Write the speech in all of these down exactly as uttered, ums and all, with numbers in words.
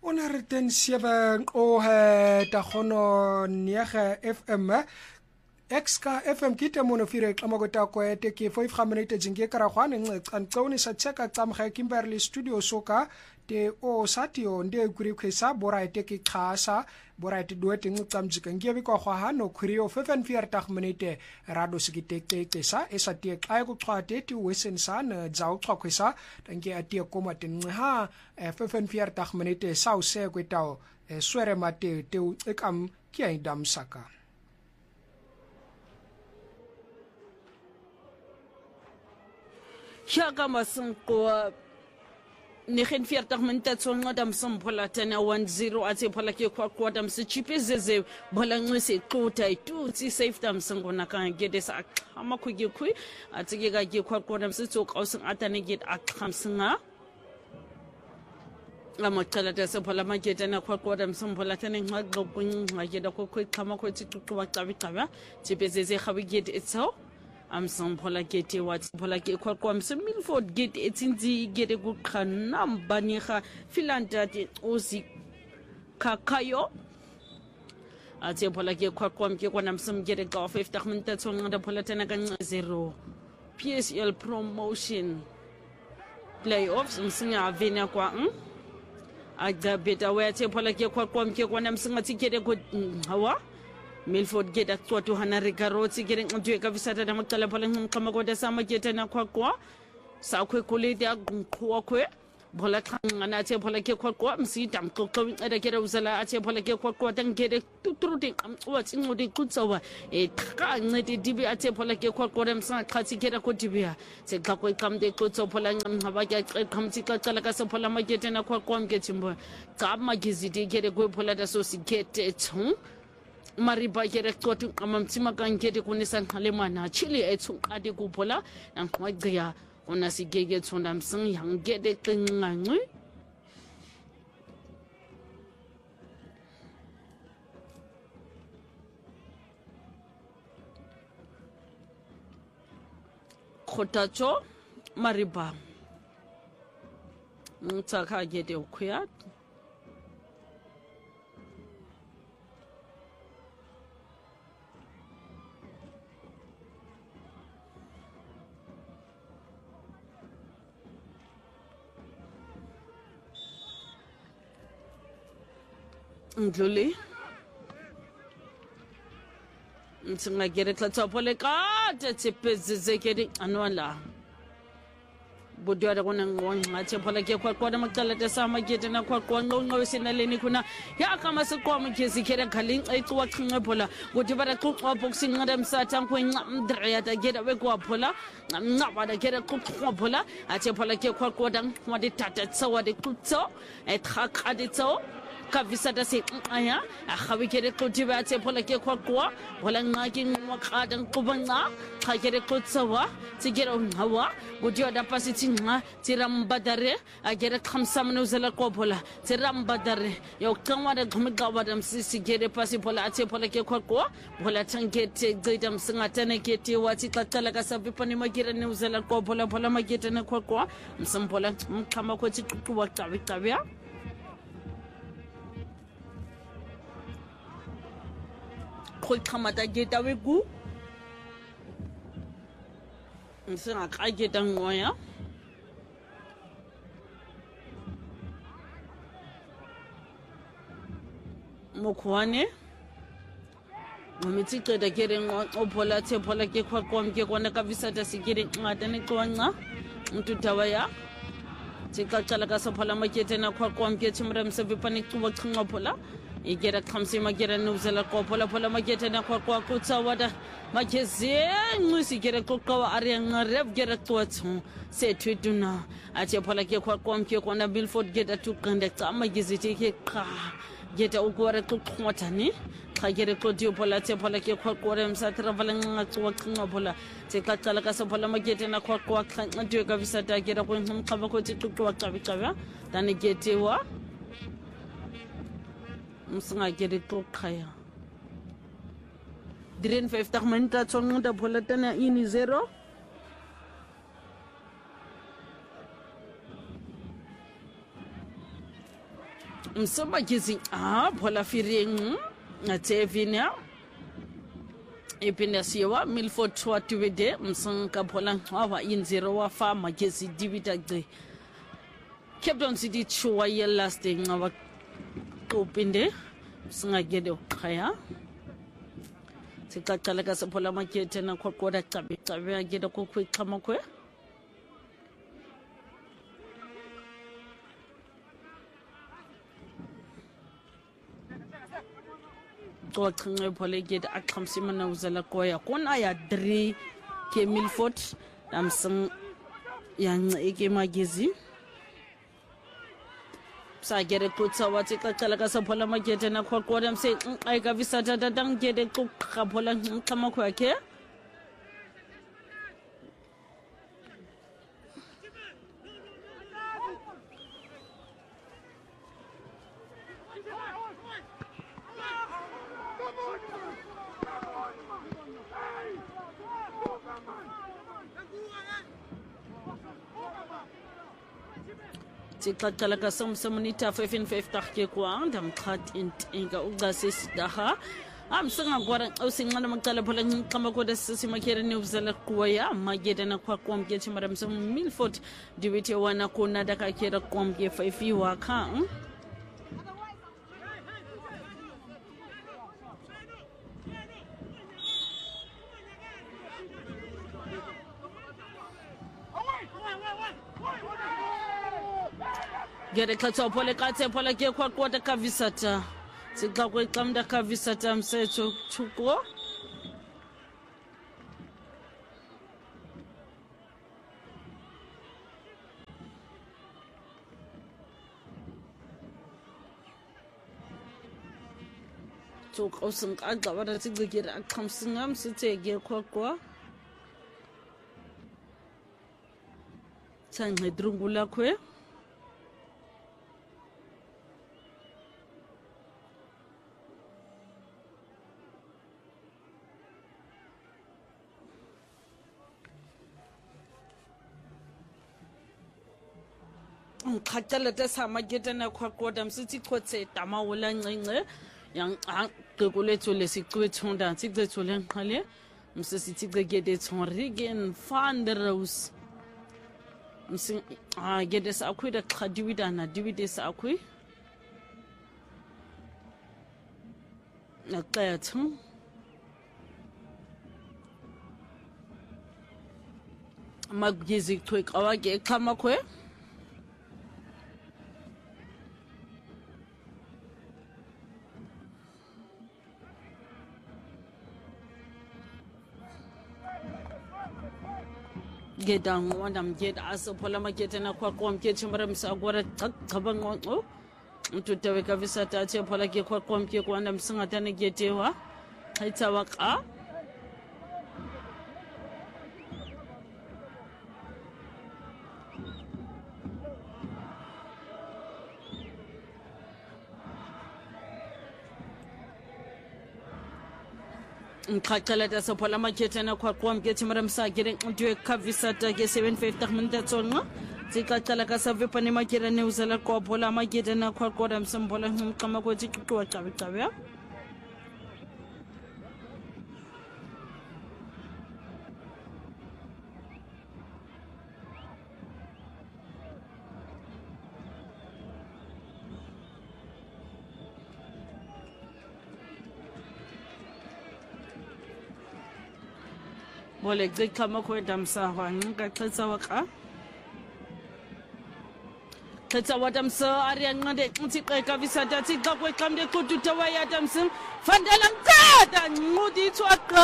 Ona re ten seven o he ta khono niege F M Exka F M kita mono fire klamagota ko ete ke five minute jinge kara khwane nxe anqoni sa cheka tsamkha Kimberley studio soka te o satio nde kuri khisa bora ete ke khasa bora ete duete ngcamjika ngebi ko khwa no khuriyo five fifty minute rado sikite ke sa esa tie kai ko khwate ti wesen san jaw khwisa tange atie koma ten ha five fifty minute sa o se kwetao swere mate te ekam ki aidam saka Shaka masunko nigen veertig minute tsonga dam sampola tena one zero ati pola ke kwa kwa dam se chipezeze bola ngwese tota itu tsi safe dam sangona kan gede sa ama ku ge ku ati ge ga ge kwa kwa dam se tsok ausin atane get akhamsinga lama kala da se pola ma gede na kwa kwa dam sampola tena ngaglo kun ngageda ko ku kama ko tsi tuwa tabi tabi chipezeze khawi gede itso am some pola gete what pola ke kwa kwa mse Milford gate etsinzi gete ku khana mbaniga filanda ti ozi kakayo ati pola ke kwa kwa mke kwa namsum gete ga fifty minutes ngada pola tena kan zero P S L promotion playoffs msinga avena kwa mm? aga beta we ati pola ke kwa kwa mke kwa namsinga tikete ku hawa Milford geta kwa tu hana rikaroti gere ngwe ka visata da makala pala ngkama ko da sama geta na kwa kwa sa kwe kule da kwa kwe bola khanga na che bola ke kwa kwa msi dam ko ko da gere uzala a che bola ke kwa kwa dan gere tutruti wa tsingo de kutsawa e ka ngati dibi a che bola ke kwa kwa dem sa khati gere ko dibia se ka ko kam de kutso bola ngam haba ke khamti ka kala ka se bola ma geta na kwa kwa mgetimbo ka ma gizidi gere ko bola da so si gete tsu mariba yere tsotu amamtsima kangete kunisa ngale mana chili etsu qadi kupola nangqwagya ona sigege tsonda msing yangede qingqangqi khotacho mariba mtsaka gede ukhuya Ndluli Mtsinga gere klatsa pole ka tsepezeze kedi anwala Budwada kuna ngwanga tsepola ke kwa kwa makala ta sama gete na kwa kwa ngwa sina leni kuna ya kama se kwa mkezi kere khalin ai kwa khinga pola goti bara ku kwa boxing ngada msata kwa ndriya ta geta we kwa pola ngaba da kere ku kwa pola atsepola ke kwa kwa dang wadi tata tsawa de kutso et khakha de tso ka visata se aya a khawi kere ku diba atsepola ke kwa kwa wala ngaki ngwa khadang kubanga kha kere kutsawa tsigera hawa goti da pasiti nga tirambadare agere khamsamno zela kopola tirambadare yo kanwa da gmigawa dam sisi gere pasi pola ate pola ke khokwa pola tangete gidam singa tane kete wati katala ka savipani magira ne uzela kopola pola magete ne khokwa msampola mkhama ko tikuwa tabi tabia khoi khamata geta wegu msinga kageta ngoya mokwane ngomitsike da kere ngopola tsepola ke kwa komke kwana ka visata sigire ngata ne kwanga mtutawaya tsikacala ka sophala makete na kwa komke tsimra msevipani kuwa ngopola igera khamsi magera nuzela kopola pola magete na kwa kwa kutsawada mageze ngusi gera kokawa ari ngarev gera twatsu se twiduna ache pola ke kwa komke kwana Milford geta tukanda tsama giziti ke ka geta ukore kukhotani khagere kodio pola tse pola ke kwa kore msatra valanga tsuwa khinga pola tse kacala ka sopola magete na kwa kwa khanga tyo ka visata gera ko ngkhaba ko tsikwa qabicaba tani getewa msinga gere tokhaya Diren fifty minutes tsonga da pola tana ini zero msoma gizi ah phola firing atevina ipinda siwa Milford Twatwede msanka phola ngwa inzero wa farma gizi divida gbe Captain City chwa ye last day ngwa kopinde singagede khaya sikaqala ka sephola makete na khokoda cabe cabe ageda ko khwixama kwe to xinge phole get aqhamsimana uzala koya kona ya three ke Milford amsing yanca eke magezi sagere kutsa wathi xaqala ka sephola makete na khokoda mse ay ka visata dadang gede xuqa phola xama kwakhe Tikaqala ka somsomunita fifteen fifty ke kwa ndam khat intinga ugase sidaha amsinga gwara usinqana maqala phola nqama koda sisimakhere ne uzala kuya magede na kwa komke chimara msum Milford dibite wana kona daka kera komke five wa kha Gere khatsa phole katse phola ke kwa kwata ka visata siqa kweqamda ka visata msetho chuko tuk osing aqaba bara tigigera aqhamsingam sithege kwa kwa tsange drungula kwe Khatala tsa mageta na khokoda msithi khotse tamawula ncince yang aqekuletho lesiqwethonda tsigcetho lenqale msisithi cegede tsonrigen fanderos msi a gede sa akwida khadiwida na diwide sa akwi naqethu magizi twek awake khama khwe Gedang wandam ged aso phola makete na kwa komke chimara msagwara qaba nqonqo mtutawe ka visata che phola ke kwa komke kwanda msingata ne getewa haitsa waqa Nkaqala tsa phola makete na kwa komke chimara msagire mtwe ka visata ke seven fifty minutes tsonqa tikaqala ka savepa ne makera ne uzala kwa phola makete na kwa koda msambhola ngqama ko tsiqwa cabe cabe Bole gqama ko damsa hwang ka tsa waqa Tsa wadamsa ari ngade ntsi ka visata tsi ka ko kamde ko tutawa ya damsin fandala ngada ngudi tswaqa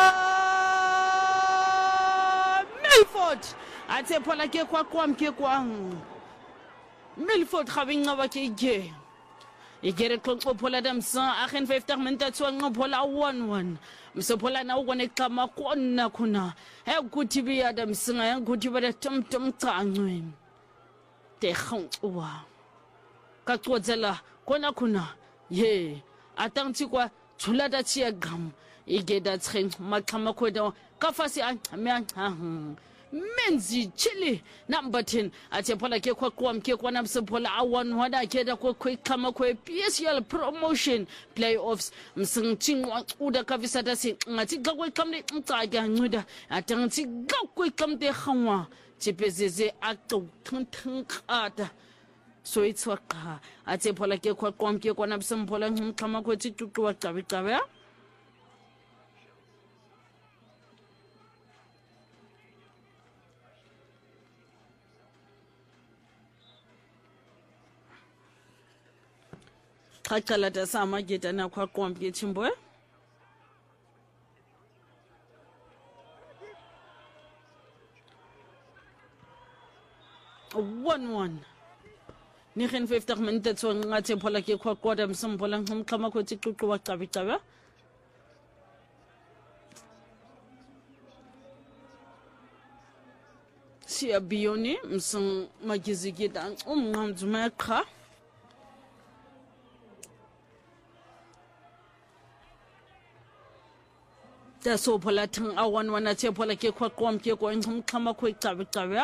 Milford atse phola ke kwa kwamke kwang Milford khabinga ba ke ge igere xoxo phola damsa akhen fifty minutes tswanga phola one one msophola na ukone qama kona khona he ukuthi biya damsinga yanguthi bada tom tom cangwe te khonwa ka qotsela kona khona ye atangtsi kwa tshulata tsia gam igeda tsheng maqhama khoda ka fasi a me ha menzi chili number ten athe phola ke khwaqwa mke kwana msiphola awan wada ke da ko khama ko P S L promotion playoffs msingcingwa uda kavisata si ngathi xa kweqamle mcaka ncuda atangathi ga kweqamte khanwa tipezeze aqo thunthunqata so itswa qa athe phola ke khwaqwa mke kwana msiphola ngxama ko tituqwa cabe cabe Kakala da sama geta na kwa kwampi chimbo one one ni gen fifty minute so ngathi phola ke kwa kwada msemphola ngumxama ko tiququ wa cabe cabe siya biyoni mseng magizigida umnqamzuma qha da so phola thang awan wana the phola ke khwaqwa mke ko ngxama ko cabe cabe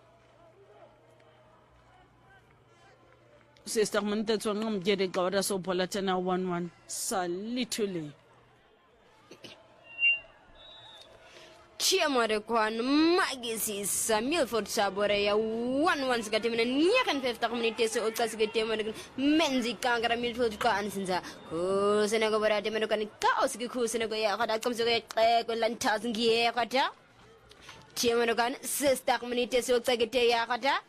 sister mnte tsonga mjede gawada so phola tena one one salituli Chiamore kwan magisi Samuel for Sabore ya one one sikatemene nyakan fifty minutes so okas sikatemene menzi kangara milford ka ansinza ko senego barate meno kan ka osiki ku senego ya kada kamso ya ko lantas ngiye kada chiamore kan sixty minutes so okas sikete ya kada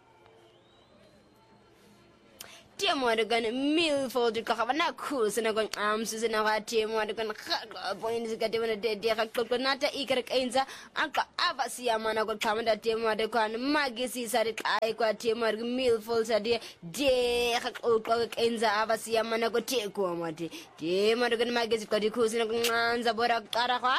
Tiamore gan milford ka kabana ku senego am susena ka tiamore kan point sikatemene de de ka ko nata ikar kainza anka avasi amana ko kamanda tiamore kan magisi sare kai kwa tiamore milford sade de ka ko kainza avasi amana ko te ko amate tiamore kan magisi ko di ku senego nganza bora kara kwa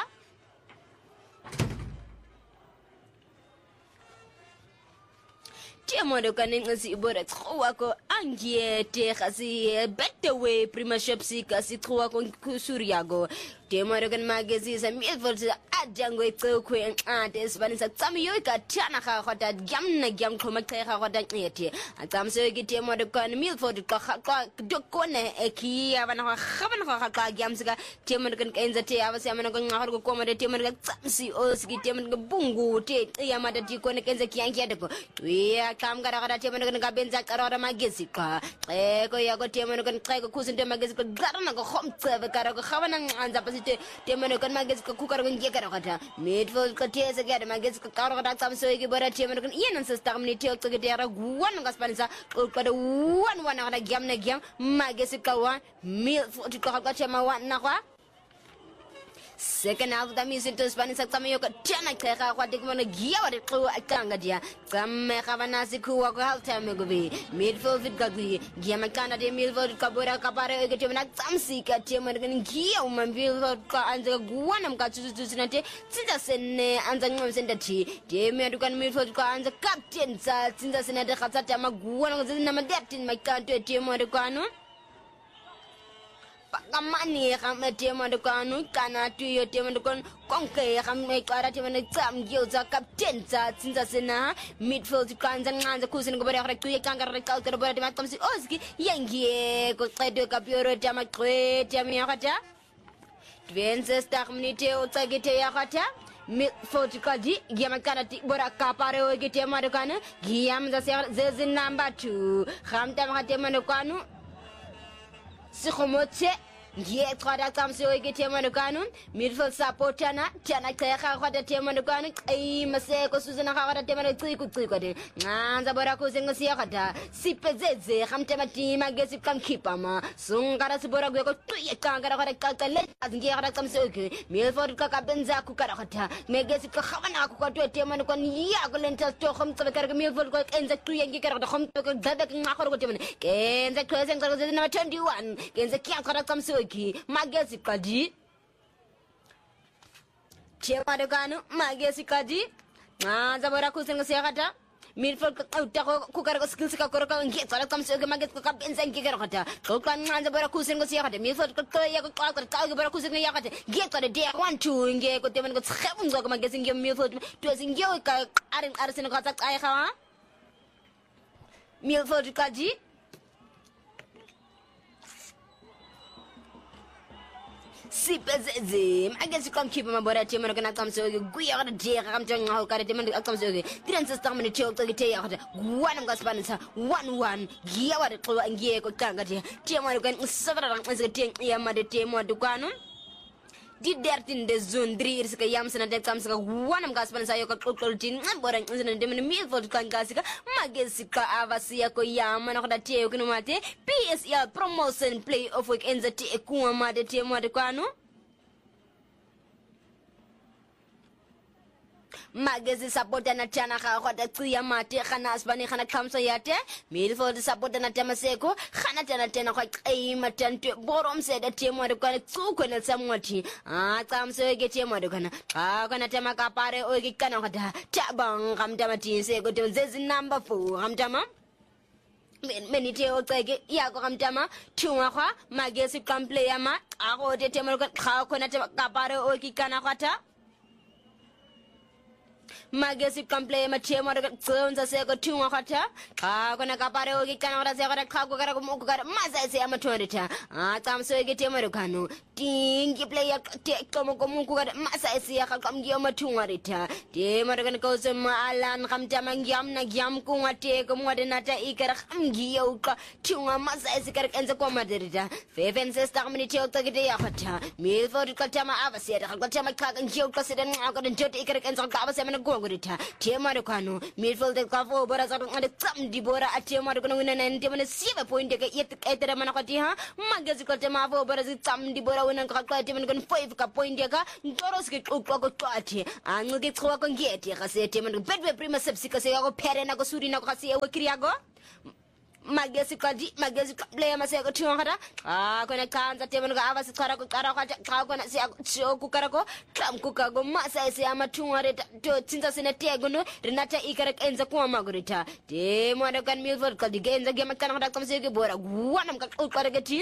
Tiamore kan ngasi bora tsowa ko angiete khasi better way premiership si kasi tsowa ko kusuriago Tiamore kan magezi sa milford ajango itsoko enqade sibanisa tsamiyo ikathana ga khota gyamna gyam khoma xega khota nqete atsamse ke Tiamore kan milford ka ka dokone ekiya bana ga gabana ga ka gyamsika Tiamore kan kenza te abase amana ko ngahor ko komode Tiamore ka tsamsi oski Tiamore ka bungu te ya mata dikone kenza kiyanki adeko ya kam gara gara Tiamore kan gabenza karora magezi ka eko ya ko Tiamore kan xego kusinte magezi ka garana ko khomtsebe kara ko khabana nganza Tiamore kan magezi ka kukara ko ngekara kata midfield ka tese ga magezi ka kara kata tsamso ki bora Tiamore kan yenan system ni te to gedera guwan ga spanisa ko kada one one na gyam na gyam magezi ka wa midfield ka ka chama wa na kwa second half da misin to Spanish tsamayo ka tana khega kwa dikmona giya wa diqwa akanga dia tsamme khabana sikhuwa ko half time gobi midfield fit gagli giya makana de midfield ka bora ka pare ke timna tsamsi ka Tiamore kan giya uma midfield ka anja guwana mka tsutsutsinate tsinda sene anja ngomsenda thi Tiamore kan midfield ka anja captain sa tsinda sene de khatsata maguwana ngizina madetin makanto Tiamore kanu Kamani kame Tiamore kanu kana tuyo Tiamore kon konke kame kara Tiamore tsam gyoza captain za tsinza sena midfield kanza nganza kusini ngobere kare tuye kangara kaltero bora tima kamsi oski yengie ko qedo kapioro tama qwete amiyakata twenty star minute utsagite yakata midfield kadi giyama kana ti bora kapare o gite Tiamore kana giyam za zezi number two khamta ma Tiamore kanu Sikhomote Ye trada kamse o ge Tiamore kanu midfield supporter na tana khega khada Tiamore kanu ai mase ko suzana khada Tiamore tsiku tsiku de nganza bora ko sengosiya khada sipezeze khamtema tima gesi kamkhipa ma sungara sibora go ko tuye kangara khada kalkale azinge khada kamse o ge midfield ka kabenza ku kara khada megesi ka khabana ku ka to Tiamore kanu ya ko lenta to khamtsa ka midfield ko enza tuye ngi kara kham to dabe ngakho ko Tiamore kenza kwese ngara zena number twenty-one kenza kya khada kamse magezi kadi Tiamore kanu magezi kadi nganza bora kusenga siakata midfield qawta ku kara ko skills ka koro ka ngi tsala kam se ke maget ko ka benza ngi kero kata ko kan nganza bara kusen ko siya kata midfield ko ko ya ko ka ka bara kusen ya kata ngi tsala de one two ngi ko temen ko tshebu ngo ko magesi ngi midfield to singi ka arin arsen ko tsak ay khawa midfield ka ji sipezeze magesi kam kipa mabora temen ko na kam se ko ya kata de kam tang ngaw kare temen ko kam se ko tiran sa stam ni teo to te ya kata wan ngas pansa one one giya wa ko ngi ko tanga de temen ko sabra ran se te ya ma de temo dukanu di dertin de zone three irska yam sana de kam saka wanam gas pan sayo ko ko tin boran sana de men mil fot kan gasika magesika avasia ko yam na ko da te ko no mate P S L promotion play of week enza te ko ma de te mo de kwano magezi supporta na tana ga go da tsiya mate khana asbani khana kamsa yate midfield supporta na tema seko khana tana tena go qeima tante borom se da temo de kana tsuko na samwati a tsamse ke temo de kana ga kana tema ka pare o ke kana go da tabang gam tama ti se go de zezi number four gam tama meni te o tseke ya go gam tama thunga khwa magezi kam player ma a go de temo go ga khona tema ka pare o ke kana khata magesi kample ma chemo de tsonza se ko tunwa khata ka kona ka pare o ki kana ora se ora kha ko kara ko mo ko kara masa se ama thonita a kam so ke temo de kanu tingi play ya te ko mo ko mo ko kara masa se ya ka kam gi ama thunwa rita temo de kan ko se ma alan kam ta mangiam na giam ko ngate ko mo de nata ikara kam gi yo ka thunwa masa se kara enza ko ma de rita feven se sta mini te o ta ke ya khata mi fo ka tama ava se ka ka tama ka gi yo ka se den ka den jote ikara enza ka ava se mana gurita tema de kanu midfield ka fo bora sa ngade tsam di bora a tema de kanu wina nan tema ne siba point de yet etere mana ko ti ha magazi ko tema fo bora si tsam di bora wina ka ka tema ne five ka point de ka ndoros ke ko ko twati an ngi tsoa ko ngeti ka se tema de bedwe prima sepsi ka se ko pere na ko suri na ko se o kriago magesi kaji magesi play ma se ko thiwa khata a ko na kanza temen ko ava se khara ko kara khata ka ko na se ko ku kara ko kam ku ka go ma sa se ama thunga re to tsinza sene tego no renata ikara enza ko ma gorita te mo na kan milford ka di genza ge ma kan khata kam se ke bora guanam ka ko kara ke tin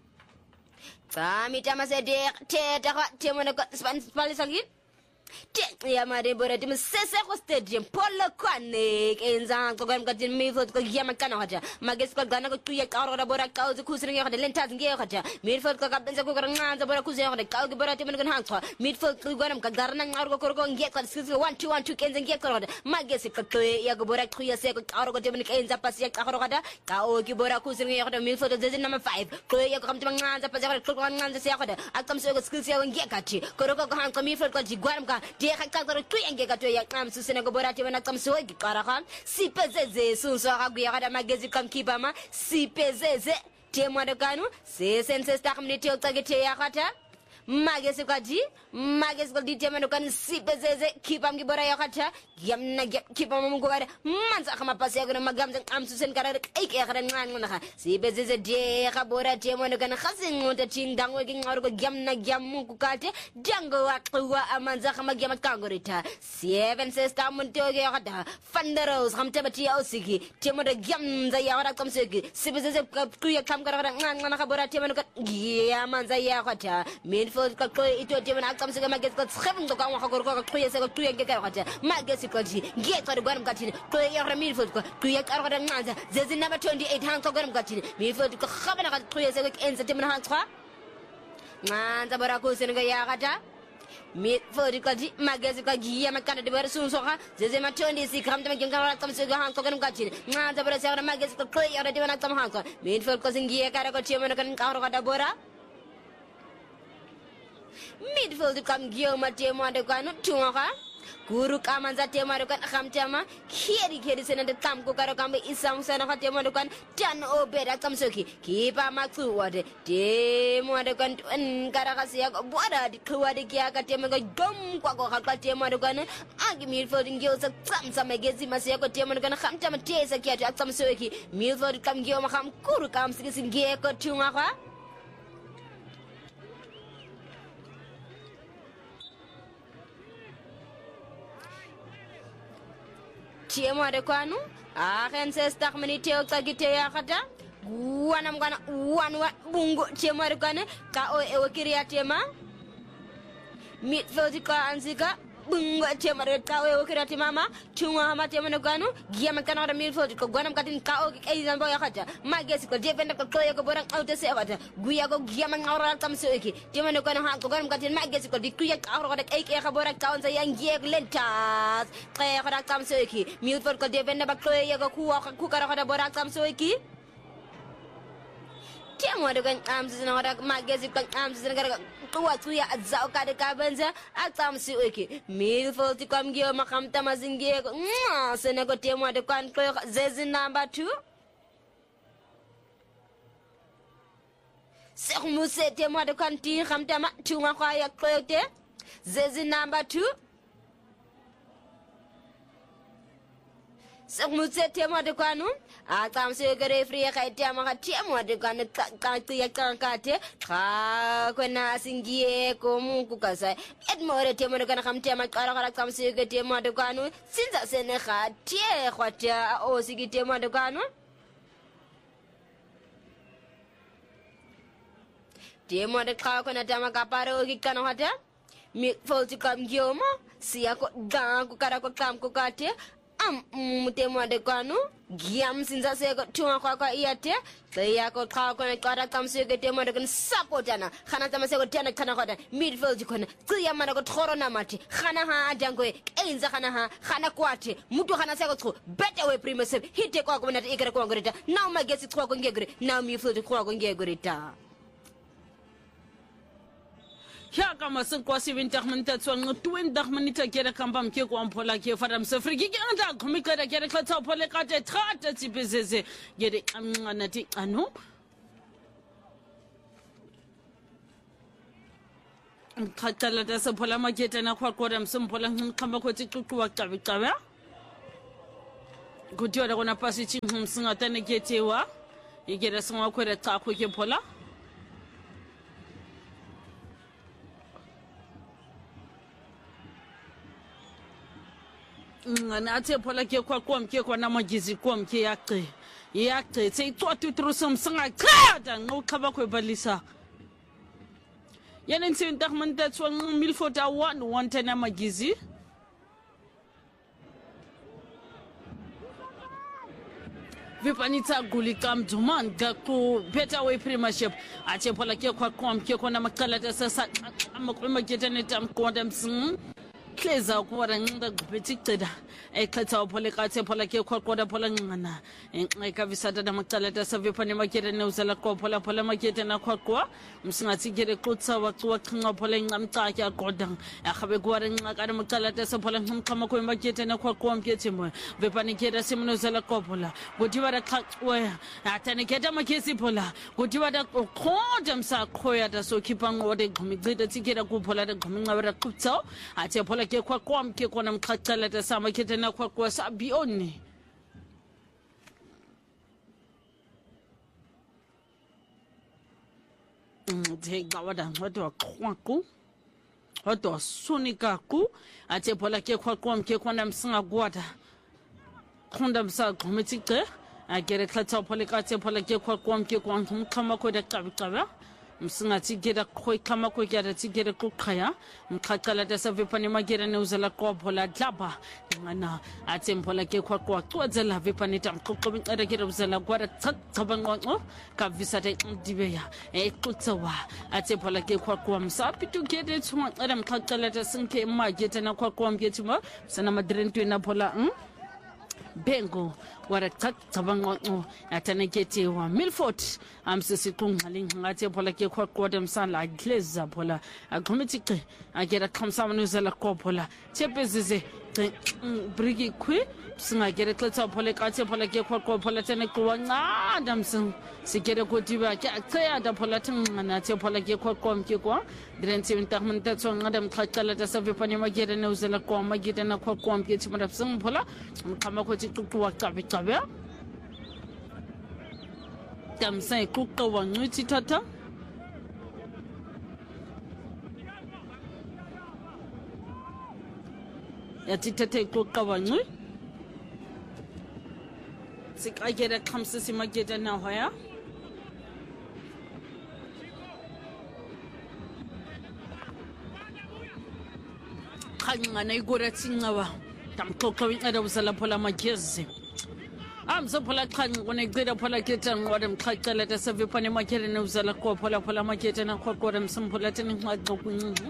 Kami tama se de te ta te mo na ko span spali sangi te ya ma de bora tim se se ko stadium polo kwane kenza ko gam gatin mi fot ko yama kana hata mages ko gana ko tuya ka ora bora ka uzu kusri ngi hata lenta ngi hata mi fot ko gabben ko gar nganza bora kuzi hata ka ko bora tim ngi han ko mi fot ko ganam ka garna ngar ko ko ngi ko sis one two one two kenza ngi ko hata mages ko to ya ko bora tuya se ko ka ko tim ngi kenza pas ya ka ro hata ka o ki bora kusri ngi hata mi fot zezin number five ko ya ko kam tim nganza pas ya ko nganza se hata akam se ko skills ya ngi kati ko ro ko han ko mi fot ko ji gwaram ka dia ka ka tu yang ke ka tu yang am susene go bora tibana kam so gi karakan si pezeze sunso ka gu ya kada magezi kam kibama si pezeze te mo de kanu se sense sta kam ni te o tage te ya kata magezi ka ji magezi ko di te mo kan si pezeze kibam gi bora ya kata yam na kibam mo go kada manza kama pasi ya magam am susen kara ai ke kada ngan ngona ka si pezeze de ka bora te mo kan khasin ngota ting dangwe gi ngor go yam na yam mu ku kate jango wa wa amanza kama gyam kangorita seven sister mun te ge kada fanderos kam te bati ausigi te mo de gyam za ya wara kam segi si pezeze ku ya kam kara ngan ngona ka bora te mo kan ya manza ya kata midfield ka ko ito te mo kam segi mages ko khebun ko kan wa ko ko ku ya se ko tu ya ge ka kata mages ko ji ge to de gwaram katini to ya ra midfield ko tu ya kara kada nganza zezi number twenty-eight han ko gwaram katini midfield ko khabana ka tu ya se ko enza te mo han twa nganza bora ko sen ga ya kata mi fodi kaji magezi ka giya makana de ber sun soha zeze ma tondi si kam tam genga kam se ga han ko gan kachi nga da ber sa magezi ko ya de wana tam han ko mi fod ko singiya kara ko chemo kan ka ro ka da bora midfield kam giyo ma temo de kanu tunga ka guru kamanza tema kan khamtama kheri kheri sene de tam ko karo kambe isam sana ka tema kan tan o beda kam soki kipa maksu wade tema de kan en kara kasiya boda di kuwa de kya ka tema ga dom kwa ko ka tema de kan agi midfield ngio sa sam sam gezi masiya ko tema kan khamtama tesa kya ta sam soki midfield kam ngio ma kham guru kam sigisin ge ko tunga ka tiemo de kwanu agen se stak minute o tagite ya kata wana mkana wana bungo tiemo de kwane ka o e wakiria tema midfield ka anzika bungo tiemo de ka o e wakiria tema chunga hama tiemo de kwanu giama kana midfield ko gwana mkatin ka o e zambo ya kata magesi ko defender ko kloyo ko borang out se kata guya ko giama ngawra kam se eki tiemo de kwanu ha ko gwana mkatin magesi ko dikuya ka ro ko e ke ka borang ka on sa yang giek lentas kaya ko kam se eki midfield ko defender ba kloyo ko ku ku ka ro ko borang kam se eki tiemo de kan am se na ora magesi ko am se na kuwa tuya azao kada kabanza atam si eki midfield ko am giyo makamta mazingie ko sene ko tiemo de kan ko zezi number two Sermuse tiemo de kan ti kamta ma tunga kwa ya koyote zezi number two Sermuse tiemo de kanu atam si gere free ka tiemo ka tiemo de kan ka ya kan kate ka kwena singie ko mungu kasa edmore tiemo de kan kamta ma kara kara tam si gere tiemo de kanu sinza sene ka tie khwata o sigi tiemo de kanu tiemo de ka kwena tama ka paro ki kana hata mi folti kam gioma siya ko dan ko kara ko kam ko kate am mutemo de kanu giam sinza se ko tuma kwa kwa iate saya ko ka ko na kara kam se ke temo de kan supportana khana tama se ko tana kana khoda midfield ko na tsiya mana ko thorona mati khana ha adango e inza khana ha khana kwate mutu khana se ko tso better way primacy hite ko ko na ikere ko ngorita now magesi ko ko ngegre now midfield ko ko ngegorita ya kama sun kwasi vinta minta tsuang twenty minutes kera kambam ke ko ampola ke faram safrigi ke anda komi kera kera klatsa pole kate trata tipezeze gere anati anu khatala da sapola mageta na kwa kwa msimpola kamba ko tikuku wa tabi tabi kutiwa da kona pasi chi msinga tane ketewa igera sima kwere ta ko ke pola ngana athe phola ke kwa kwamke kwana magizi kwamke yaqe yaqe seyitwatu trusum singa qada ngokhaba kwebalisa yana ntsi ntakmanta tswa milfota one one ten magizi vipanitsa gulika mduman gaku better way premiership athe phola ke kwa kwamke kwana maqalata sasa amakwema getane tamkonda msing Kleza kuwara ngida gubeti qeda ekhatha uphole kathe phola ke khoqoda phola ngana enqa visada da maqala da savepane makete ne uzala ko phola phola makete na khoqwa msingathi kere qutsa waqwa qhinga phola nqamqa kya qodang akhabe kuwara nqaka da maqala da saphola nqama ko makete na khoqwa mkete mo vepane kera simno uzala ko phola gutiwa da qaqwa atane keta makesi phola gutiwa da khoda msa khoya da so khipango de gqumigcida tikera ku phola da gqumnqa ra qutsa athe phola ke kwa kwam ke kona mqhaqela ta sama ke tena kwa kwa sabioni ndega wada ngoto kwaku hoto sunika ku ate phola ke kwa kwam ke kona msinga gwata khonda msa gqometike agere klatsa phola ka te phola ke kwa kwam ke kwa mkhama ko da qabqaba msingathi gera khoi khama ko kya rathi gera ko khaya mkhaqala ta savepane magera ne uzala ko phola dlaba ngana athe mphola ke khwa kwa cwadzela vepane tam qoqobi qara gera uzala kwara tsabanqo ka visata dibeya e qutsawa athe phola ke khwa kwa msapitu gere tsuma qara mkhaqala ta sinke mageta na khwa kwa mgetima sana madrentwe na phola hm bengo wara tsabanqo atane kete wa milford amsisi kungaling ngathi phola ke khoqoda msala gleza phola agqomitike agera khamsamanuzela ko phola tshepezise brigi kwi singagere xetsa phola kathi phola ke khoqo phola tene kuwa ncanda msing sigere kodiba ke acheya da phola thingana the phola ke khoqo mke kwa direntsi ntakmente tsonga mkhaqala ta savepane magere ne uzela ko magide na khoqo mke tshimara sing phola mkhama ko tikuwa qabe qabe Kamsa ikuqa wanguthi tata yathi tata ikuqa wangu sikagera khamsisi mageta na hoya khangana igora tsingawa tamxoxa winceda usala phola magezi amso phola khanqa konecida phola keta ngqwade mxhaqela tasevipane makere ne usala ko phola phola maketa na khoqora msimphola tene nxaxa kuncinci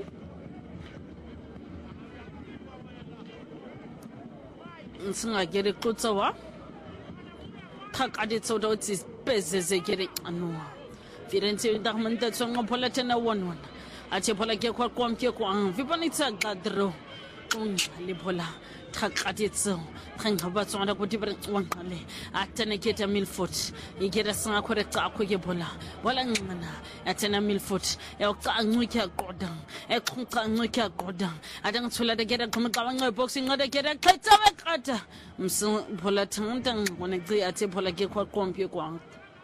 singagere qutsawa thakade tsoda utsi bezeze gere anwa firenze ndagmenta tsonga phola tena wonwona ache phola ke kwa kwamke kwa vipani tsaga dro le phola thakade tso khanga ba tsonda kuti bre wanqale atene keta milfoot igera singa khore xa kho ke phola wala ngana atena milfoot ya xa ncuke aqoda eqhunqa ncuke aqoda adang thula de gera khoma xa nqe boxing ngade gera qetsa beqata msi phola thangntang ngone qi athe phola ke kwa kwamke kwa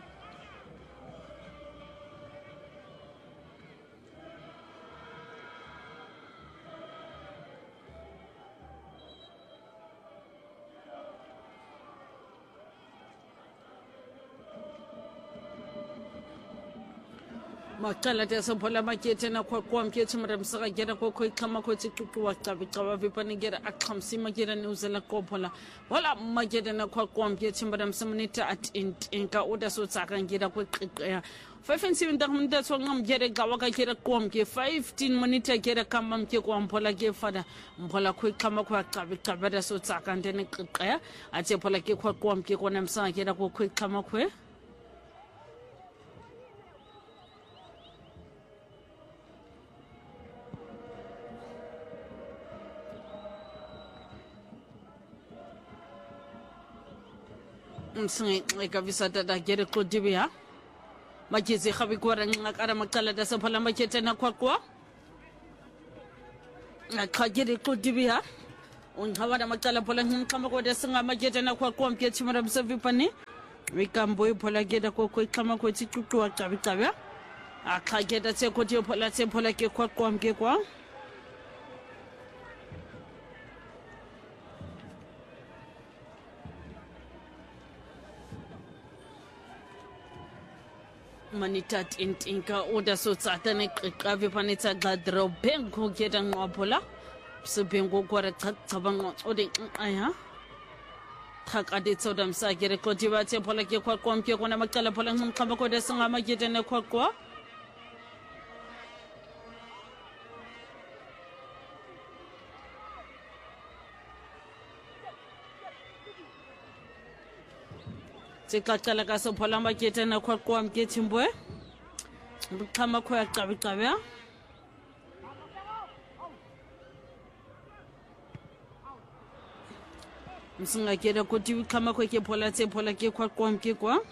Makala tesa phola makete na kwa kwa mkete mramsaka gera kwa kwa kama kwa tikutu wa tabi tawa vipani gera akhamsi magera ni uzela kwa phola wala magera na kwa kwa mkete mramsamunita at inka uda so tsaka gera kwa qiqya five and seven dakhmunda so ngam gera gawa ka gera kwa mke fifteen minute gera kama mke kwa mphola ke fada mphola kwa kama kwa tabi tabi da so tsaka ndene qiqya ate phola ke kwa kwa mke kwa namsaka gera kwa kwa kama kwa msingi ekavisa tata gere kodibia magezi khabi kwara ngakara makala da saphala makete na kwakwa ngakagere kodibia unghawada makala phola ngikama kwada singa makete na kwakwa mkete mara msavipani wikambo iphola geda kokho ikama kwethi cucuwa cabi cabya akhageda tse koti phola tse phola ke kwakwa mke kwa manitat intinka uda so tsatane qiqavi panitsa gadro bengo geda ngophola sibengo kwara cabanga ode aya thakade tsoda msagere koti bathe phola ke kwa komke kona macala phola ngqamba kode singa magete ne khokwa Sikakala ka so phola makete na kwa kwa mkete mbwe kama kwa cabi cabya msinga keda koti kama kwa ke phola tse phola ke kwa kwa mke kwa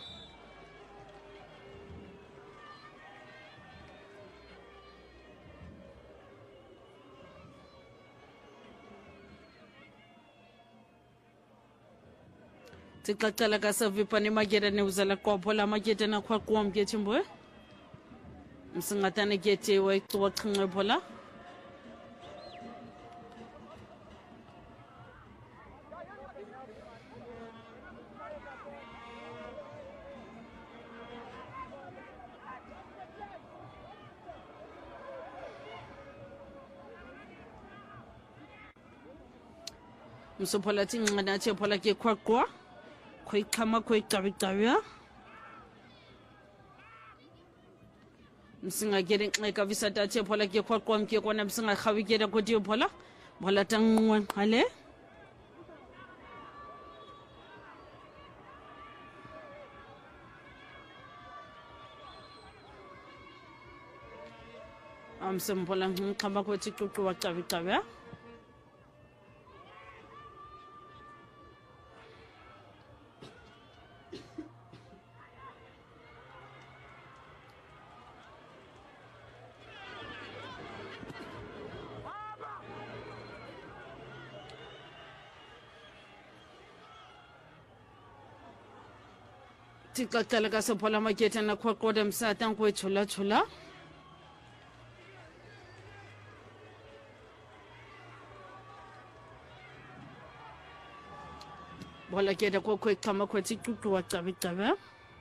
Sikakala ka sa vipani magera ne uzala kwa phola makete na kwa kwa mkete mbwe msinga tane kete wa kwa khngwe phola msophola tingana che phola ke kwa kwa khoi khama khoi cabi cabya msinga gere nxeka visata che phola ke kwa kwa mke kona msinga khawi gere koti phola phola tangwe khale am simphola nxamba koti cucu wa cabi cabya Sikakala ka so phola makete na kwa koda msata nkwe chula chula bola ke da ko ko kama ko ti tutu wa tabi tabi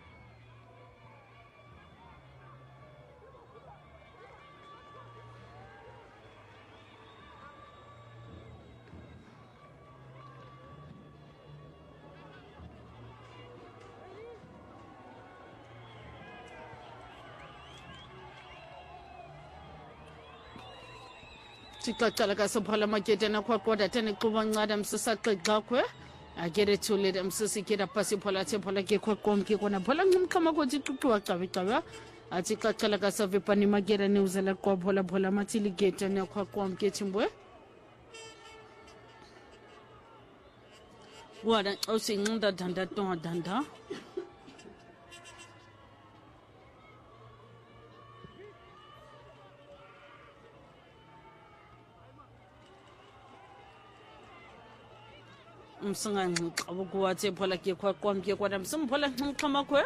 Tikakala ka sobhala makete na kwa kwa tene kuba ngada msasa qeqakwe agere thule msisi kida pasi phola the phola ke kwa komke kona phola ngimkhama ko tituwa qabi qabi athi kakala ka savipani magera ne uzela kwa phola phola mathili gate ne kwa komke chimbwe wada osinginda danda to danda msinga ngqabukuwa the phola ke kwa komke kona msimphola ngxama kwe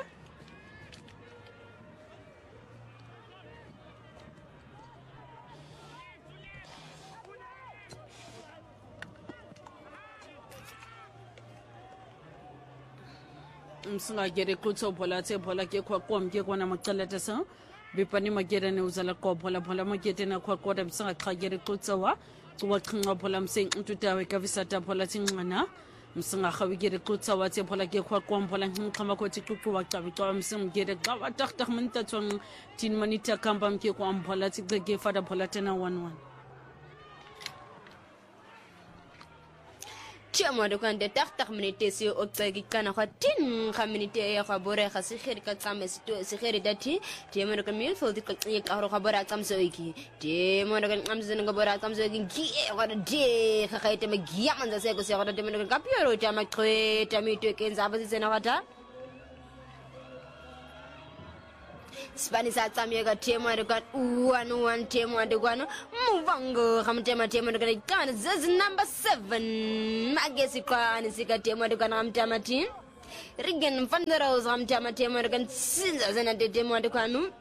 msinga gere kutso phola the phola ke kwa komke kona macalata sa bipani magera ne uzala ko phola phola magete na kwa kona msinga khagere kutso wa kuwa khinga phola msing ntutawe ka visata phola tsinqana msinga khawigere kutsa wa the phola ke kwa kwa phola ngxama ko tikuku wa qabi qabi msing gere ga wa taktak minta tsong tin manita kamba mke kwa phola tsigege fada phola tena one one Tiamo de kan de tak tak minute si otsagi kana khatin khaminite ya khabore khasi khir ka kames to si khir dati tiamo de kan mil fo dik ya ka ro khabora kam so iki tiamo de kan am zin ga bora kam so iki gi ga de khaite me gi am za se ko se ga de me kan piero tiamo kre tiamo to ken za ba si sena wata Spanish atamiega tema de got one one tema de guano muvango ham tema tema de kan this number seven magesi kan sika tema de kan am tema tin rigen fanderos am tema tema de kan sinza zena de tema de kanu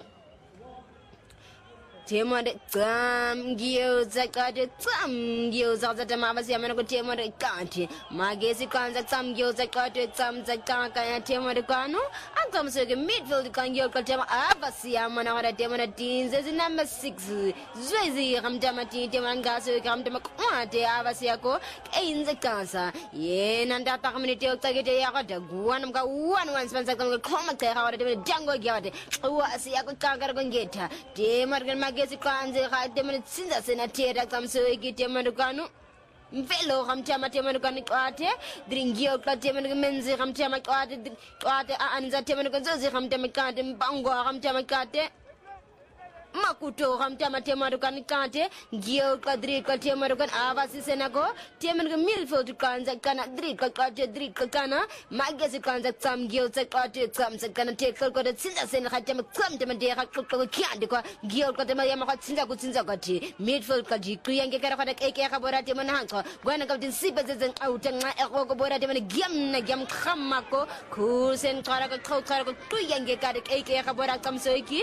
tema de tam gio zakade tam gio zakade mabasi amena ko tema de kanti magesi kan tam gio zakade tam zakaka ya tema de kanu antam so ge midfield kan gio ko tema abasi amena ko tema de tin this number six zwezi ram tema tin tema ngaso ram tema kwate abasi yako einze kansa yena ndata community okagete yakade guwana mga one one sponsor kan ko khoma ka ga de jango gyade wa asi yako kangara ko ngeta tema de Gesi kanze khade mane tsinza sena tera kamso ikite manukanu mvelo khamthama temanukani qathe dringio qathe manuk menzi khamthama qathe qathe anza temanukani zozi khamthama qathe mbango khamthama qathe makuto khamthama temanukani qathe gio qadri qathe manukan avasi senako temanuk milfo kanza kana dri qathe dri kana magesi kanza tsam gio qathe tsam kana tekal ko tsinza sena khatema tsam tema de khatko kyande ko gio qathe ma yama khatsinza kutsinza qathe midfield qathe kuyange kara khada eke khabora temana hanko gwana kabtin sibe zezen auta nga eko ko bora temana gyamna gyam khamako kusen qara ko qara ko kuyange kara eke khabora kamsoiki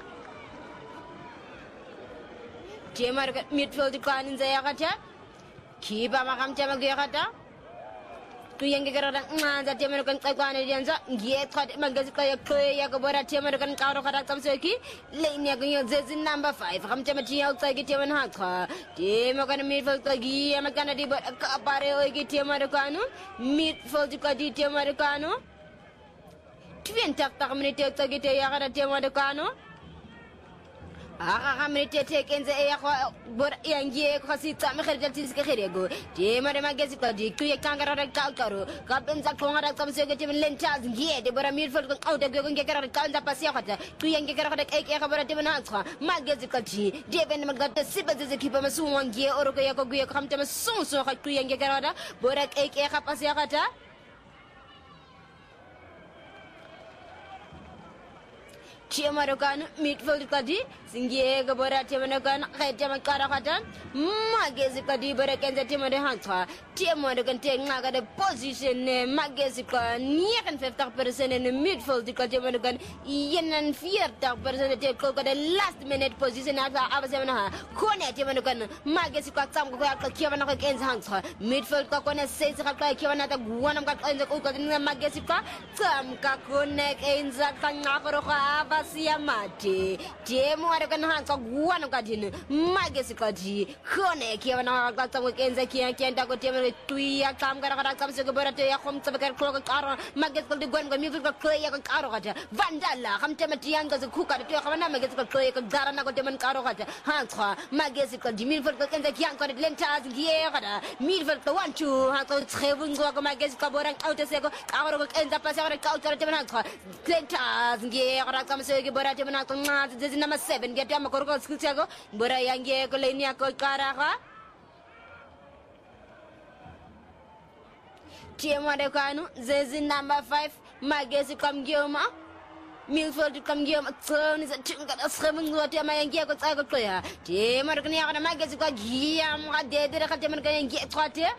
Jemar midfield kan zaya kata kiba makam jama gya kata tu yang kira orang za jemar kan kan dia za giet khat magazi kaya kaya ko bora jemar kan karo kata kam seki lainnya ko zezin number five kam jama dia utai ki jemar ha kha jemar kan midfield ka gi am kan di ka pare oi ki jemar kanu midfield ka di jemar kanu twenty tak minute utai ki ya kata jemar kanu Aka kamrite tekenze ya kwa bor yangie kwa sita mekherja tiske kherego je mare magesi ko di kuye kangara ra kalkaro ka benza ko ngara kam sege tim lentas ngie de bora midfield ko auto go nge kara kanja pasi khata kuye nge kara ka eke ka bora tim na kwa magesi ko di de ben magata sibaze ze kipa masu wangie oro ko yako kuye khamte masu so ka kuye nge kara da bora eke ka pasi khata Tiamarokano, midfield Kadi, Singiega Bora Tiamanakan, Retamakara, Magazikadi Barakan Timade Hantra, Tiamarakan take Naga the position, Magazika, near and fifty percent in the midfield, the Tiamarakan, Yen and fear percent take Coca the last minute position after Abasana, Kone Timanakan, Magazika, Kivanaka against Hantra, midfield Kakona says Kivanata, one of the Coca in the Magazika, Tam Kakonek, Enza Kanakaroka, Abasiamati, Tiamarakan Hansa, one of Gadin, Magazika, Kone, Kivanaka, Enza Kian, Kiantago Timmy, Tuya, Kamgara, comes to Goberta, Home Tabaka, Clock, Magazika, the Gwen, Musical Clay, Karota, Vandala, Hamtematianga, the Kuka, the Havana, Magazika Clay, Garana, Deman Karota, Hansa, Magazika, the Milford, and the Kianka, Lentas, Giera, Milford, the one, two, Hanko, Trevun, Magazika, Boran, Outasego, our and the Pasara, Culture, Demanaka, Lentas, Giera, comes to Gibora, Demanaka, this is number seven, get them a Corco, Scutago, Borayange, Colenia, Caraha. Tiamadekanu, Zezi number five, Magazine come Gioma, Milford come Gioma, Clone is a chinka of seven water, my Giaco Sago Clear. Tiamadekania, Magazine got Giam, what did the Catamargan get what here?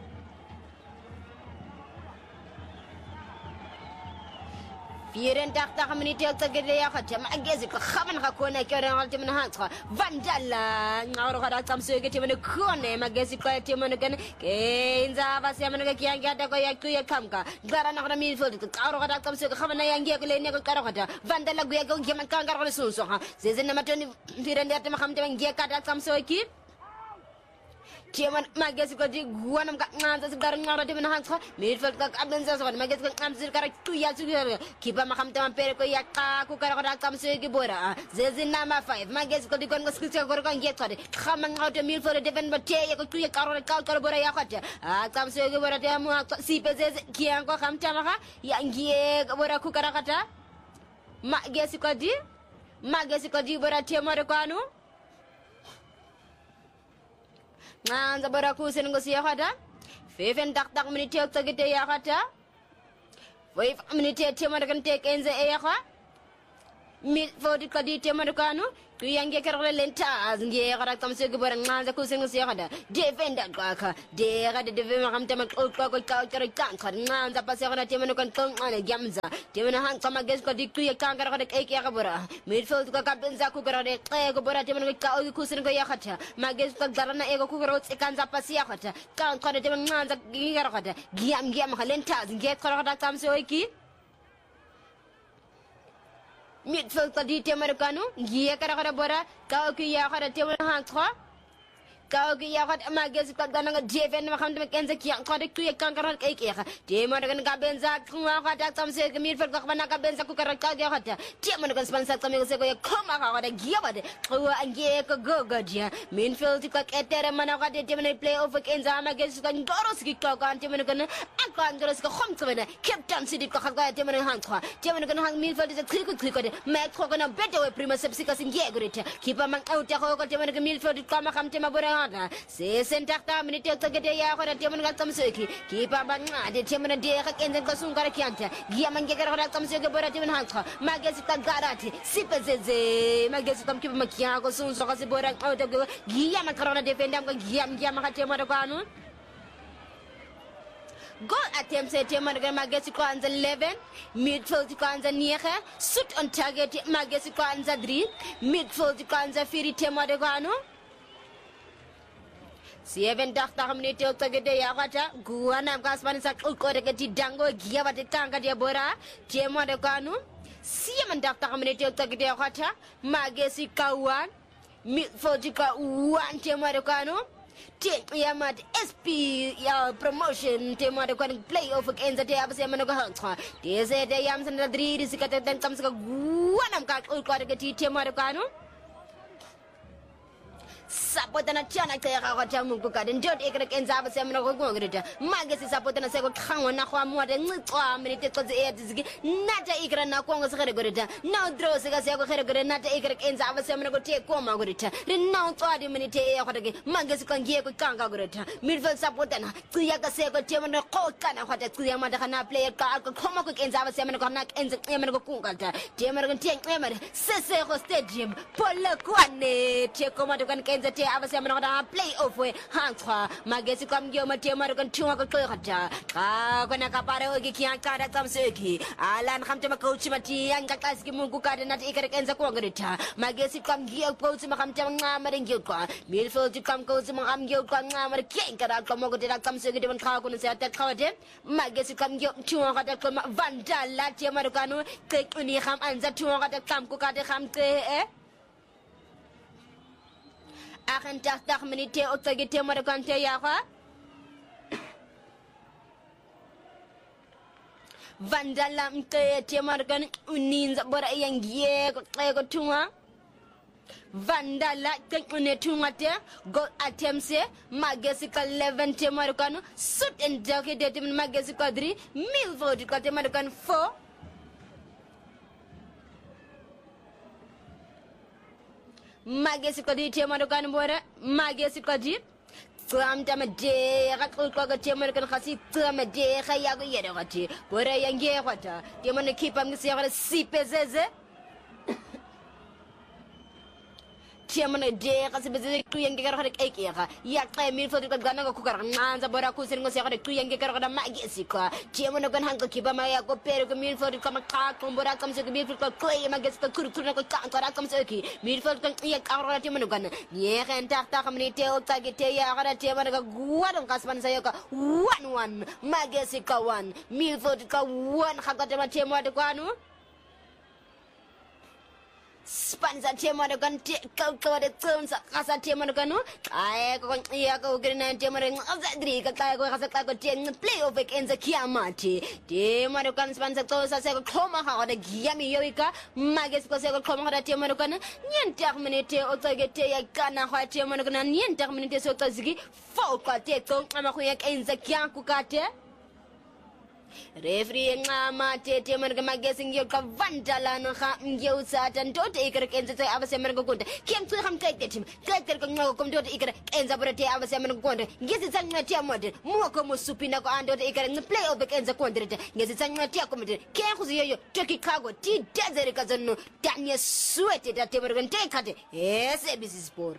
Firen Doctor Community of the Gayaka, Magazine, Haman Hakona, Karen Ultimate Hansa, Vandala, now had some circuit in the corner, Magazine Timonican, Kainza, Vasamaka, Yakuya Kamka, Garana Milford, Karo comes to Havana and Yakulena Karata, Vandala Guego, Yamakanga Susa, says in the maternity, Firen Datamaham and Yakata comes to a keep. Tiaman Magazika, one of Gatnas, Garana, Hansa, Milford Abenzas, or Magazine comes to two years together. Keep a Mahamta Perico Yaka, Kukara comes to Gibora. Zezin number five, Magazika, the Congo Scripture, Gorgon get it. Coming out a meal for the Devon Batay, to a Carol Calcabora Yakata. Ah, comes to Gibora Demo, Sipes, Kiango Hamtamaha, Yangi, Gabora Kukarakata. Magazika, Magazika, Bora Tiamaricano. Nan the Barakus and Gosiahata, Fifth and Doctor Minute to get a Yahata, Wave Minute Timarakan take in the Ayaha, Mid for the Kadi Timaricano, to young Lentas, and Yara comes to Gibor and Nanza Kusin Gosiahata, defend that Gaka, they had the Devimam Tamak culture Kanka, Nanza Pasana Timanakan Tongue and Gamza, Timanahan come against Kadi Kanka, the Cake Yakabora, Midfield Kabenza Kukara, Egobora Timanaka, Kusin Goyahata, Magis Garana Ego Kukaro, Ekanza Pasiahata, Count Nanza Gigarata, Giam Giam Halentas, get Karata comes to Eki. Midfield Kadi Timaricano, Giakarabora, Kauki Yahara Timahantra, Kauki Yahat Magazika Gananga Jeven Maham Mackenzie, Kodik to a Kankaran Cake, Timarakan Gabenza, Kumaka, some say the Midfield Kamanaka Benza Kukaraka, Timarakan sponsor Kamiko, Komaka, the Giavad, Kua and Giaka Gogadia, Midfield Kaketa, Manaka, the Timony play over Kenza Magazika, Goroski Kokan, Timarakan, Akangoroska Homsman, Captain City Kokaka, Timon Hantra, Timarakan Hang Midfield is a click click, Mac Kokana better way Prima Sepsicas in Gagrit, keep among out Yahoka, Timarakan Midfield, Kamakam Timabura. Say, Sentata, Minute to get a yard at Timagan Siki, keep up the Timana Deak and the Kasunga Canta, Giaman Gagara comes to the Boratim Hanka, Magazika Garati, Sipes, Magazicum Kimakiago, soon so as the Boran out of the Giamakara defender, Giam Giamatimano. Goal attempts at Timagan Magasico and the eleven, midfield Kanza near her, suit on target Magasico and the three, midfield Kanza Firi Timadagano. Seven Doctor Minute to get the Yavata, Guana Gasman Sakukoragati Dango, Giavati Tanga de Bora, Tiamadagano, Seven Doctor Minute to get the Yavata, Magasica one, midfield one Tiamadagano. Take Yamat S P promotion, Timadokan play off against the Tabasamaga. They say the Yams and the three is then comes a one of Got Ulkoragati Timadagano. sapotana tjana qega go tja mo ka den dot ekre kenza ba semna go go greta mage se sapotana se go khangwa na go mo de ncicwa minute tse e diziki nata ikra na kongo se gere greta na dro se ga se go gere greta nata ikre kenza ba semna go te koma greta re na tswa di minute e go de mage se ka ngie go kanga greta midfield sapotana tsiya ka se go te mo go kana go ta tsiya ma da na player ka go khoma go kenza ba semna go na kenza e mo go kunga te mo go te e mo se se go stadium polokwane te koma do kan kenza te aba semna go na play off we hanchwa magesi kwa mgyo mate mo go tshwa go qega ka kona ka pare o ke kya ka da tsamseki alan khamte ma coach mati anga kasi mungu ka na ikere kenza ko ngretha magesi kwa mgyo coach ma khamte nga ma ngyo kwa midfield kam coach ma ngyo kwa nga ma ke ka da mo go da tsamseki de ban kha ko ne se ta khawde magesi kwa mgyo tshwa ga da ko vandala te mo ka no ke uni kham anza tshwa ga da kam ko ka de kham te e agen tachtig minute o tsage te mo ka nte ya ga vandala mke te mo ka uninza bora yangie ko ko tshwa vandala ke une tshwa te go atemse magesi ka eleven te mo ka no sut and joke de te magesi ka three milford ka te mo ka four magesi ko di te mo ka no bora magesi ko di Tlam tamade, rakul ko ga temor kan khasi tamade khaya go yere gati. Bora yange kwata. Temone keep am ngisi yara sipezeze. Temone de khasi bezeze tu yange kar khare eke kha. Ya qe min fo ka gana ko kar nganza bora ku sir ngisi yara tu yange kar khada magesi ko. Temone kan hang ko kiba ma ya ko pero ko min fo ka ma ka ko bora kam se ko min fo ko klei magesi ko kur kur ko ka ka kam se ki. Min fo kan ya ka ro temone kan. Ye kan tak tak minute o tagite ya gara temone ka guadon kasman sayo ka one one magesi ka one milford ka one khagata ma temone ko anu Spanza temone kan ka ka de tsunsa kasa temone kan no ai ko ya ko grina temone azadri ka ka ko kasa ka ko ten play of enza kiamati temone kan spanza to sa se ko khoma ha de giami yoika magesi ko se ko khoma ha temone kan nyentak minute o tsagete ya kana ha temone kan nyentak minute so tsazigi fo ka te ko ama ko ya enza kianku ka te Referee ngama tete mereka magesi ngyo ka vandala no kha ngyo sata ndote ikere kenza tse abase mereka konta kem tse kham kete tim kete ko ngako kom ndote ikere kenza borate abase mereka konta ngesi tsanga tia mode mo ko mo supina ko andote ikere ng play of kenza konta ngesi tsanga tia ko mede ke khuzi yoyo toki kago ti dezere kazanno tanya suete date mereka ntekate S B C Sport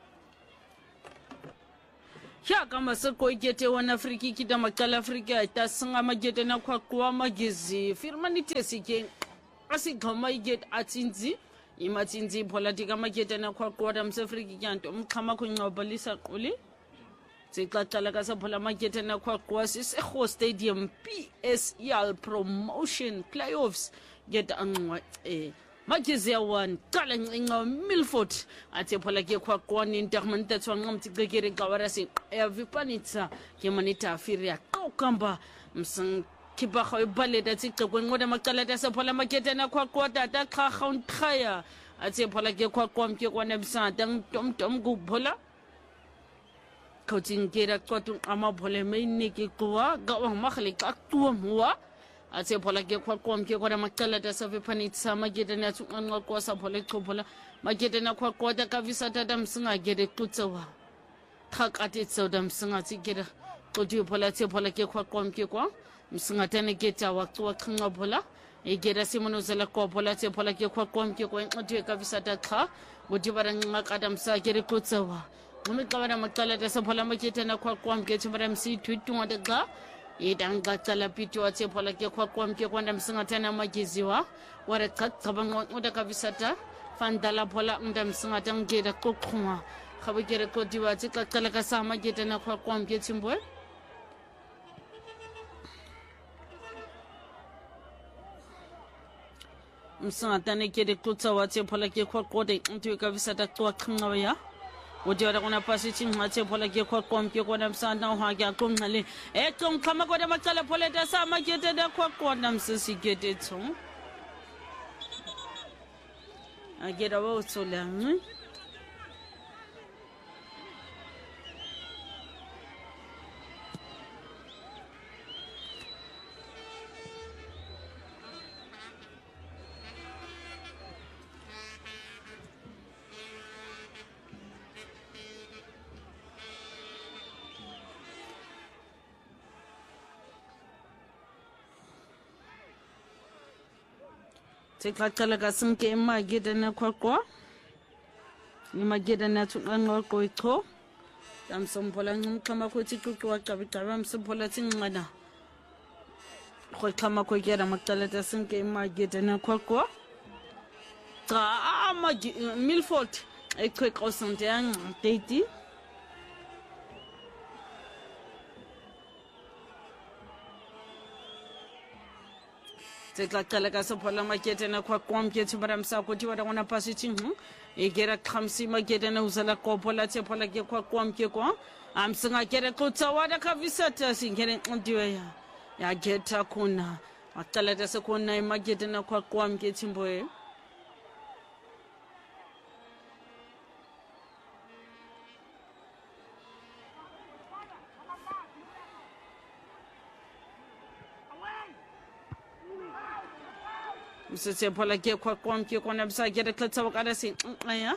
Ya kama seko igete wana Afriki kita makala Afrika ita sanga magete na kwa kwa magezi firma nitesi ke asi kama igete atinzi imatinzi politika magete na kwa kwa da msafriki kyanto mkhama kunqobalisa quli Tsikatala ka sa phola magete na kwa kwa sisego stadium P S E L promotion playoffs get angwa eh Magezi ya one kala ncinga Milford athe phola ke kwa kwa ni ntarmanta tswa ngamtsigekere kawara se evipanitsa ke manita afiria kokamba msang kiba kho ibaleta tsigekwe ngoda makala ta sa phola magete na kwa kwa tata kha khauntkhaya athe phola ke kwa kwa mke kwa nebsa tang tom tom go phola coaching kera kwatu ama phole meine ke kwa ga wa makhli ka tuwa muwa atse phola ke kwa kwa mke kwa makala ta sa vipanitsa magete na tsunga kwa sa phole qophola magete na kwa kwa ta ka visa tata msinga gede qutsewa thakate tsoda msinga tsigera qoti phola tse phola ke kwa kwa mke kwa msinga tane geta wa twa khanga phola egera simono zela kwa phola tse phola ke kwa kwa mke kwa nqoti ka visa ta kha bodi bara nga kada msa gede qutsewa Mumi kawara makala ta sa phola magete na kwa kwa mke tshimara msi twitu ngade ga idanga tsala pito atse phola ke kwa kwa mke kwa ndamsinga tana mageziwa wara khabanga ngoda ka visata fandala phola ndamsinga tangeda kokhwa khabekere kodiwa tse ka tsala ka sa magete na kwa kwa mke tsimbo msinga tane kede kutsa watse phola ke kwa kode ntwe ka visata kwa khanga ya Udiora kuna pasi chingwa che phola ke kwa kwa mke kwa namsanda ha kya kongale e tong khama kwa makala phola ta sa magete da kwa kwa namsisi gete tsong agera wa utsola Tekla ka simke mageda na kwakwa. Ni mageda na tunanga ko iko. Am sompola ngkama ko tikuku wakabitaba am sompola tingana. Ko kama ko gera makala ta simke mageda na kwakwa. Tra ama Milford e ko ko sante an teti. Tekla ka sopola makete na kwa kwamke tibara msako tiwada wana pasi tinhu egera khamsi makete na uzala kopola tepola ke kwa kwamke kwa amsinga kere kutawada kavisata singere ndiwe ya ya geta kuna makala tase kuna makete na kwa kwamke timboe Msese pola ke kwa kwamke kwa nabisa gere klata wakada si aya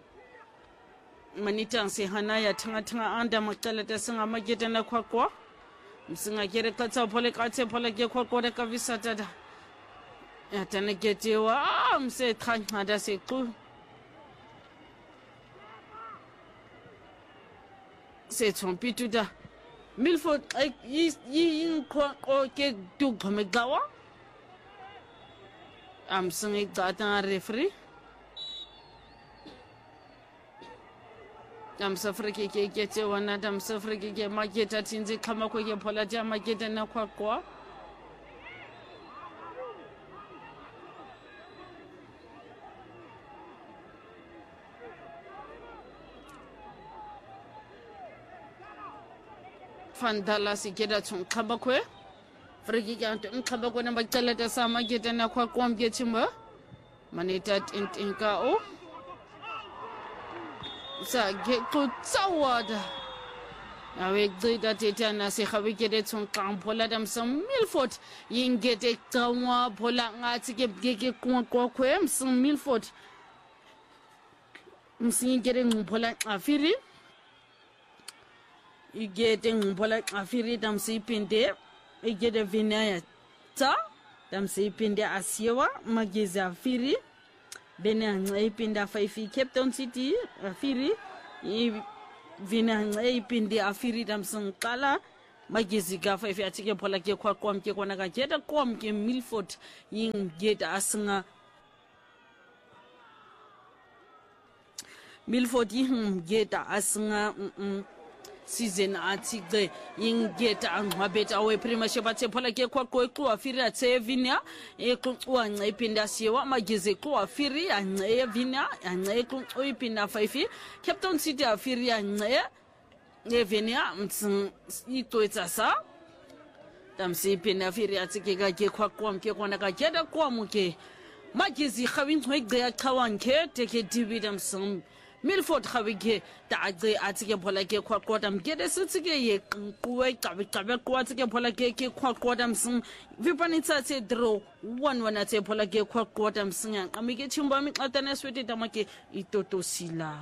manita si hana ya tanga tanga anda makala tase nga makete na kwa kwa msinga gere klata pola kate pola ke kwa kwa da visa tada ya tana gete wa mse tanga da se ku se trompi tuda Milford yi yi kwa ke du pamegawa am singi gata referee am safra ke ke ke ce wannan dam safra ke ke maketa tinzi kama ko ke polaja maketa na kwakwa fandala sikeda tun kama ko Frigi ganto nkaba ko na magtalata sa mageta na kwa kwamke chimba manita tintinka o sa ge ko tsawada awe gida teta na se khabikede tun kampola dam sam Milford yingete tsawa bola ngati ke gege kwa kwa kwem sam Milford msingere ngbola afiri igete ngbola afiri dam sipinde Egede vinaya ta dam se ipinde asiwa magezi afiri bena nxa ipinde afaifi Cape Town City afiri vina nxa ipinde afiri dam sangqala magezi ka afaifi atike phola ke kwa kwamke kona ka jeta kwamke Milford yingeta asinga Milford yingeta asinga mm season atigde ingeta angwabeta awe primashe bathe phola ke kwa kwa afiri atsevinia ekuwa nxa ipinda siwa mageze kwa afiri anxe vina anxe ku ipinda five Cape Town City afiri anxe evinia mtsin itoetsa sa tamsi ipinda afiri atike ka ke kwa kwamke kona ka jeda kwamuke magezi khawin hoigde akhawanke teke dividend some Milford khawike taagze atike phola ke khwaqoda mgede sitsike ye kuwe qabe qabe kwatike phola ke ke khwaqoda msing vipanitsa tse draw one one atse phola ke khwaqoda msinga amike chimba miqatana swete tamake itotosila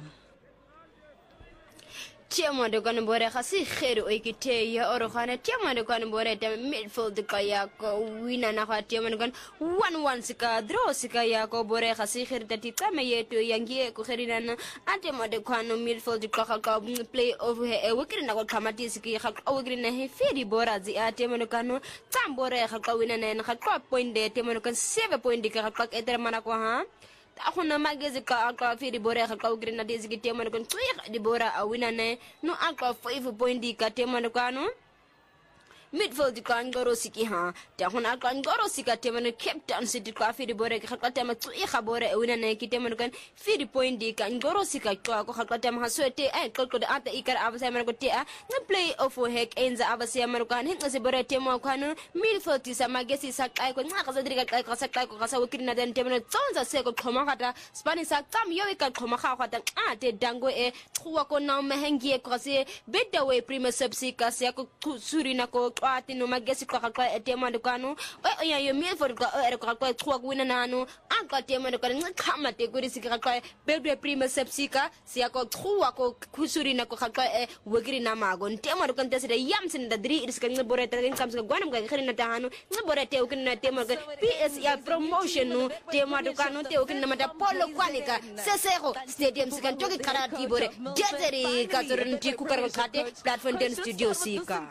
Tiamo de kan bore khasi khere o ikite ya oro khana tiamo de kan bore ta midfield ka ya ko wina na kha tiamo kan one one sika draw sika ya ko bore khasi khere ta titame yeto yangie ko kherina na atemo de kan midfield ka ka play over he wikiri na ko khamati siki kha o wikiri na he feri bora zi atemo de kan tambore kha ka wina na kha ko point de temo kan seven point ka ka eter mana ko ha Akuna magezi ka aka firi bora ka ka grina dezi ki tema kon twi di bora a wina ne no aka five point di ka tema ko no midfield ka ngoro siki ha ta hona ka ngoro sika tema ne Cape Town City ka firi bora ka ka tema twi ka bora e wina ne ki tema kon firi point di ka ngoro sika ko ka ka tema ha swete e ko ko ata ikar abasa man ko te a ne play off hek enza abasa man ko hin se bora tema ko no midfield sa magezi sa kai ko nga ka sa diri ka ka sa kai ko ka sa wikiri na den tema ne tsonza se ko khoma kata Spanish sa tam yo ka khoma kha kata a te dango e tkhwa ko na mehengi ko se bedawe prima subsi ka se ko suri na ko twati no magesi kwa kwa etema ndokano o ya yo Milford kwa ere kwa kwa tsuwa kuwina nanu aka tema ndokano nxama te kuri sika kwa bedwe prima sepsika siya ko tsuwa ko kusuri na ko kwa wegiri na mago ntema ndokano tesida yamsin da dri iska ngibore ta ngamsa gwanam ga khirina tahanu ngibore te ukina tema ga P S ya promotion no tema ndokano te ukina mata polo kwanika sesego stadium sika ntoki karati bore jeteri katurunti kukar khate platform ten studio sika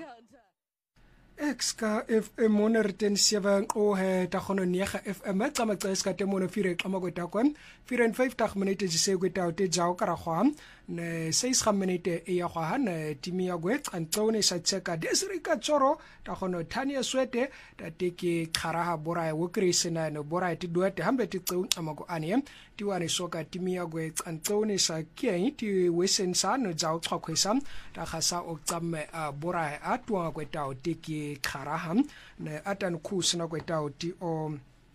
X K F M monerten sewe o he ta gono nege F M tsa matseska te mono fire ka magota kwan fire and five minute di se kweta o te jao kara khwam ne six minute e ya khwa ne timi ya gwet antone sa tseka desrika tsoro ta gono Tania Swete ta teke kharaha bora wo krisena no bora ti duete hambe ti tseu amago ane ti wane soka timi ya gwet antone sa kien ti wesen sa no jao tsokhwesa ta khasa o tsamme bora a twa kweta o teke kharaha ne atan khusna kweta o ti o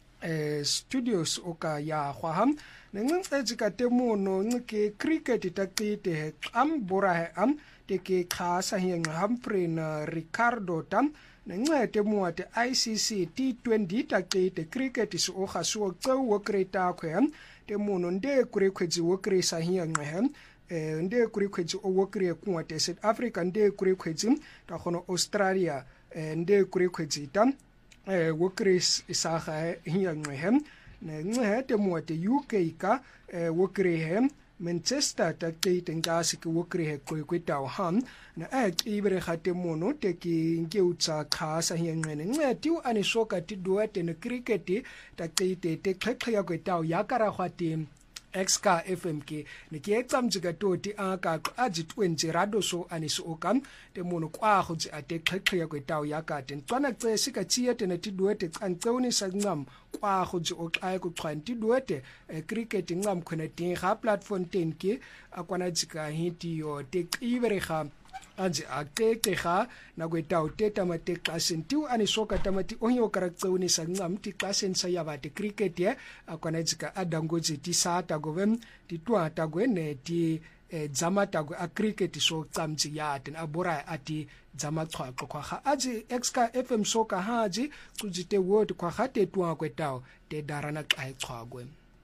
eh studios oka ya khwaham nengcetse ka temono ngke cricket takite am bora am teke khasa hinga Humphrey na Ricardo tam nengcete muate I C C T twenty takite cricket is o khaso tso wo kreta khwem temono nde kure khwetsi wo kresa hinga hem eh nde kure khwetsi o wo kre kuate South Africa nde kure khwetsi ta khono Australia nde kure khwetsi tam eh wo kres isaga hinga hem ne nge te moate U K ka wo krehem Manchester ta te tengasi ke wo krehe ko kweta ham na a ibre khate mono te ki nke utsa khasa hiyengene nge ti u ani soka ti duete ne cricket ta te te te khekhe ya kweta ya kara khwate X K F M ke ne ke etsamjika toti aka aji twenty rado so aniso okam te mono kwa go tsi ate khekhe ya kweta ya ka te tswana tse sika tsiete ne ti duete tsantsewni sa ngam kwa go tsi o xa go xwanti duete cricket ngam khona ting ga platform ten ke akwana tsika hiti yo te ibere ga anje akeke ga na kweta o teta mate klasen tiu ani soka tamati onyo karaktsewni sa ngam ti klasen sa ya bate cricket ye akwana tsika adangoje ti sa ta govem ti twa ta gwene ti dzama ta go a cricket so tsamtsi ya ten abora ati dzama xhaqo kwa ga aji X K F M soka haji kujite word kwa ga te twa kwetao te darana xa xhaqwe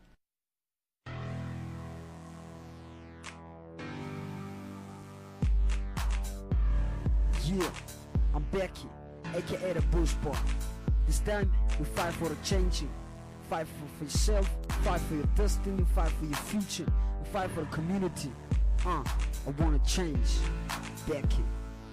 Yeah, I'm Becky, aka the Bush Boy. This time we fight for the changing, fight for, for yourself, fight for your destiny, fight for your future, and fight for the community. Uh, I wanna change, Becky.